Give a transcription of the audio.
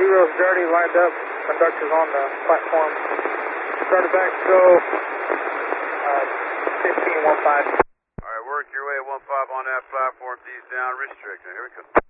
rows dirty, lined up, conductors on the platform. Started back, go 1515. Alright, work your way 15 on that platform, D's down, restrict. Here we go.